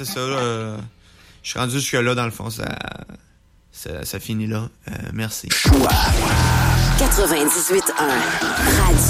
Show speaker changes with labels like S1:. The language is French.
S1: c'est ça. Je suis rendu jusque-là, dans le fond, ça finit là. Merci.
S2: Choix 98.1 Radio.